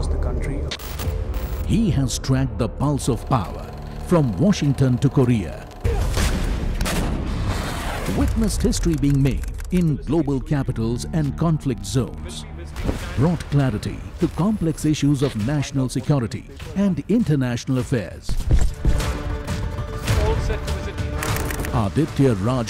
across the country. He has tracked the pulse of power from Washington to Korea. Witnessed history being made in global capitals and conflict zones. Brought clarity to complex issues of national security and international affairs. Aditya Raj.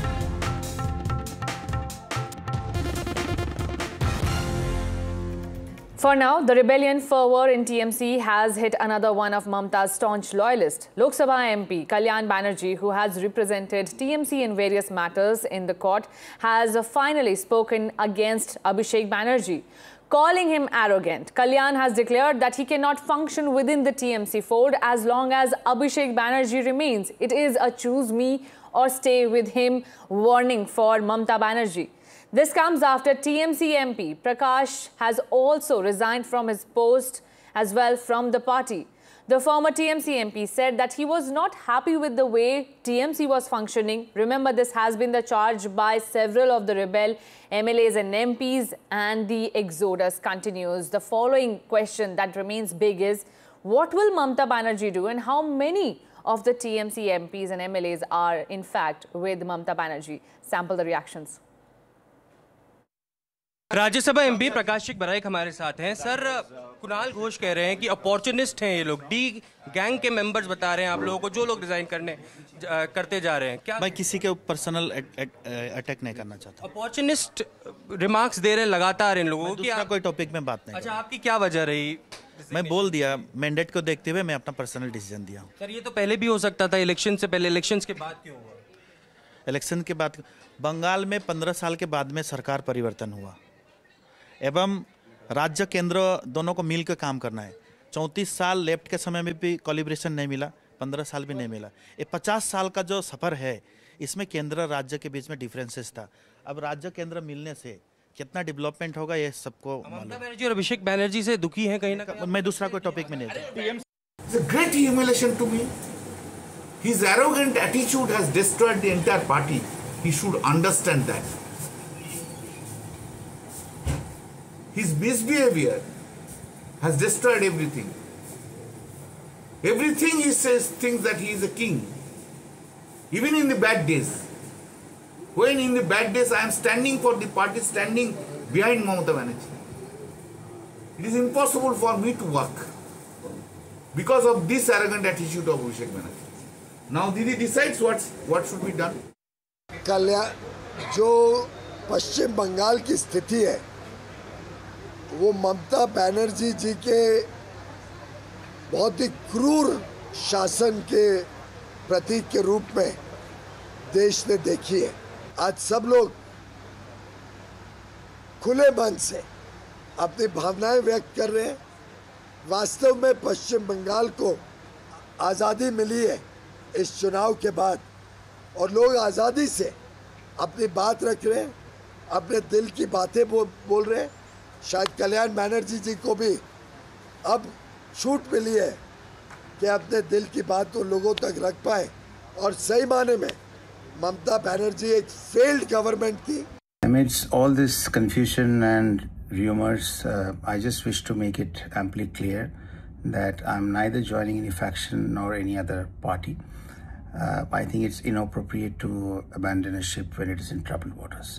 For now, the rebellion fervor in TMC has hit another one of Mamta's staunch loyalists. Lok Sabha MP Kalyan Banerjee, who has represented TMC in various matters in the court, has finally spoken against Abhishek Banerjee. Calling him arrogant, Kalyan has declared that he cannot function within the TMC fold as long as Abhishek Banerjee remains. It is a choose me or stay with him warning for Mamta Banerjee. This comes after TMC MP Prakash has also resigned from his post as well from the party. The former TMC MP said that he was not happy with the way TMC was functioning. Remember, this has been the charge by several of the rebel MLAs and MPs, and the exodus continues. The following question that remains big is, what will Mamta Banerjee do, and how many of the TMC MPs and MLAs are in fact with Mamta Banerjee? Sample the reactions. Rajya Sabha MP प्रकाश बराइक हमारे साथ हैं। Sir, Kunal Ghosh कह रहे हैं कि opportunist हैं ये लोग, डी गैंग के मेंबर्स बता रहे हैं आप लोगों को, जो लोग रिजाइन करते जा रहे हैं। क्या मैं किसी के पर्सनल अटैक नहीं करना चाहता। अपॉर्चुनिस्ट रिमार्क्स दे रहे हैं लगातार इन लोगों की। कोई टॉपिक में बात नहीं। अच्छा, आपकी क्या वजह रही? मैं बोल दिया, मैंडेट को देखते हुए मैं अपना पर्सनल डिसीजन दिया। सर, ये तो पहले भी हो सकता था, इलेक्शन से पहले। इलेक्शन के बाद क्यों हुआ? इलेक्शन के बाद बंगाल में 15 साल के बाद में सरकार परिवर्तन हुआ एवं राज्य केंद्र दोनों को मिलकर काम करना है। 34 साल लेफ्ट के समय में भी कोलिब्रेशन नहीं मिला, 15 साल भी नहीं मिला। ये 50 साल का जो सफ़र है, इसमें केंद्र राज्य के बीच में डिफरेंसेस था। अब राज्य केंद्र मिलने से कितना डेवलपमेंट होगा ये सबको मालूम। ममता बनर्जी और अभिषेक बनर्जी से दुखी हैं कहीं ना कहीं। मैं दूसरा कोई टॉपिक में नहीं था। It's a great humiliation to me. His arrogant attitude has destroyed the entire party. He should understand that. His misbehavior has destroyed everything. Everything he says thinks that he is a king. Even in the bad days. When in the bad days I am standing for the party, standing behind Mamata Banerjee. It is impossible for me to work because of this arrogant attitude of Abhishek Banerjee. Now Didi decides what should be done. कल्याण जो पश्चिम बंगाल की स्थिति है वो ममता बनर्जी जी के बहुत ही क्रूर शासन के प्रतीक के रूप में देश ने देखी है। आज सब लोग खुले मन से अपनी भावनाएं व्यक्त कर रहे हैं। वास्तव में पश्चिम बंगाल को आज़ादी मिली है इस चुनाव के बाद, और लोग आज़ादी से अपनी बात रख रहे हैं, अपने दिल की बातें बोल रहे हैं। शायद कल्याण बनर्जी जी को भी अब छूट मिली है कि अपने दिल की बात तो लोगों तक रख पाए, और सही माने में ममता बनर्जी एक फेल्ड गवर्नमेंट थी। Amidst all this confusion and rumors, I just wish to make it amply clear that I'm neither joining any faction nor any other party. I think it's inappropriate to abandon a ship when it is in troubled waters.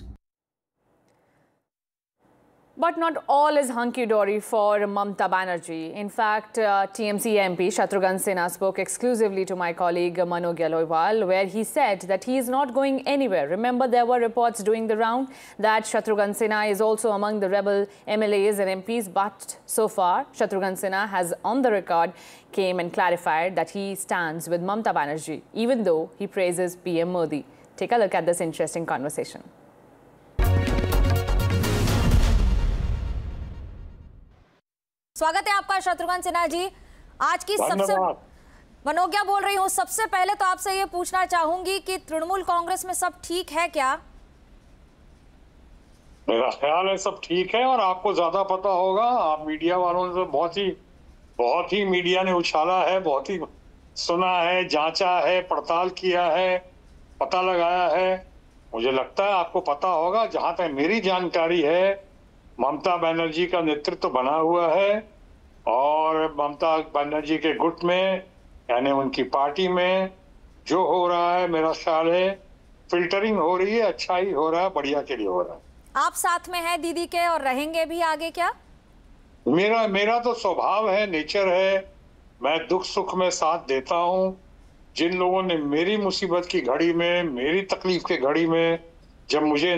But not all is hunky-dory for Mamta Banerjee. In fact, TMC MP Shatrughan Sinha spoke exclusively to my colleague Manoj Aloiwal, where he said that he is not going anywhere. Remember, there were reports doing the round that Shatrughan Sinha is also among the rebel MLAs and MPs. But so far, Shatrughan Sinha has on the record came and clarified that he stands with Mamta Banerjee, even though he praises PM Modi. Take a look at this interesting conversation. स्वागत है आपका शत्रुघ्न सिन्हा जी। आज की सबसे मनोज्ञा बोल रही हूँ। सबसे पहले तो आपसे ये पूछना चाहूंगी कि तृणमूल कांग्रेस में सब ठीक है क्या? मेरा ख्याल है सब ठीक है, और आपको ज्यादा पता होगा। आप मीडिया वालों ने तो बहुत ही मीडिया ने उछाला है, बहुत ही सुना है, जांचा है, पड़ताल किया है, पता लगाया है। मुझे लगता है आपको पता होगा। जहां तक मेरी जानकारी है, ममता बनर्जी का नेतृत्व बना हुआ है और ममता बनर्जी के गुट में यानी उनकी पार्टी में जो हो रहा है, मेरा ख्याल है फिल्टरिंग हो रही है, अच्छा ही हो रहा है, बढ़िया के लिए हो रहा है। आप साथ में हैं दीदी के और रहेंगे भी आगे क्या? मेरा तो स्वभाव है, नेचर है, मैं दुख सुख में साथ देता हूं। जिन लोगों ने मेरी मुसीबत की घड़ी में, मेरी तकलीफ के घड़ी में, जब मुझे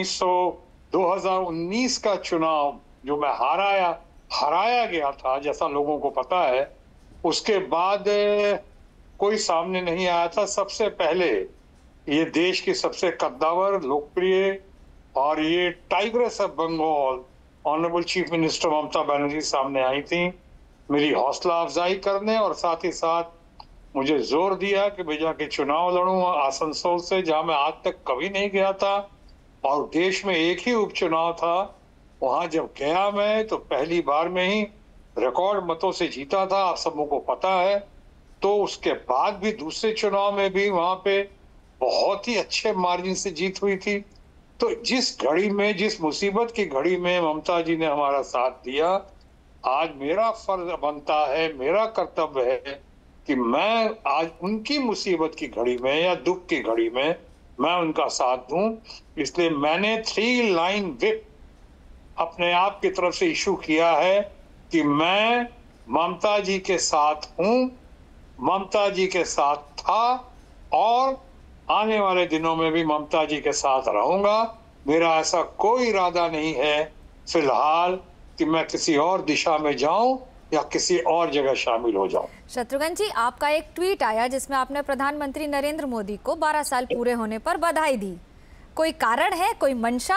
2019 का चुनाव जो मैं हराया गया था, जैसा लोगों को पता है, उसके बाद कोई सामने नहीं आया था। सबसे पहले ये देश की सबसे कद्दावर, लोकप्रिय और ये tigress of Bengal honourable chief minister Mamata Banerjee सामने आई थी मेरी हौसला अफजाई करने, और साथ ही साथ मुझे जोर दिया कि मैं जाके चुनाव लड़ूं आसनसोल से, जहां मैं आज तक कभी नहीं गया था और देश में एक ही उपचुनाव था। वहां जब गया मैं तो पहली बार में ही रिकॉर्ड मतों से जीता था, आप सबों को पता है। तो उसके बाद भी दूसरे चुनाव में भी वहां पे बहुत ही अच्छे मार्जिन से जीत हुई थी। तो जिस घड़ी में, जिस मुसीबत की घड़ी में ममता जी ने हमारा साथ दिया, आज मेरा फर्ज बनता है, मेरा कर्तव्य है कि मैं आज उनकी मुसीबत की घड़ी में या दुख की घड़ी में मैं उनका साथ दूं। इसलिए मैंने 3 लाइन व्हिप अपने आप की तरफ से इशू किया है कि मैं ममता जी के साथ हूं, ममता जी के साथ था और आने वाले दिनों में भी ममता जी के साथ रहूंगा। मेरा ऐसा कोई इरादा नहीं है फिलहाल कि मैं किसी और दिशा में जाऊं या किसी और जगह शामिल हो जाऊं। शत्रुघ्न जी, आपका एक ट्वीट आया जिसमें आपने प्रधानमंत्री नरेंद्र मोदी को 12 साल पूरे होने पर बधाई दी। कोई कारण है, कोई मंशा?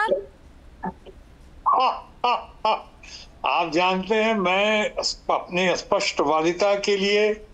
आप जानते हैं मैं अपनी स्पष्टवादिता के लिए